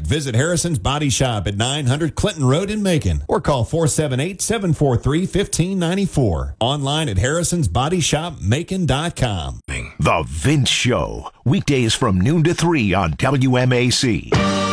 Visit Harrison's Body Shop at 900 Clinton Road in Macon or call 478-743-1594. Online at harrisonsbodyshopmacon.com. The Vince Show, weekdays from noon to 3 on WMAC.